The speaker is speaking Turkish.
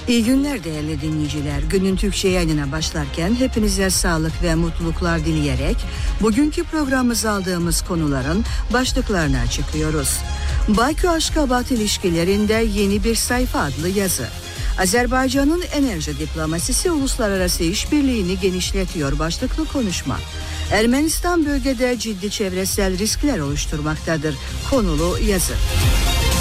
İyi günler değerli dinleyiciler. Günün Türkçe yayınına başlarken hepinize sağlık ve mutluluklar dileyerek bugünkü programımıza aldığımız konuların başlıklarını açıklıyoruz. Bakü-Aşgabat ilişkilerinde yeni bir sayfa adlı yazı. Azerbaycan'ın enerji diplomasisi uluslararası işbirliğini genişletiyor başlıklı konuşma. Ermenistan bölgede ciddi çevresel riskler oluşturmaktadır konulu yazı.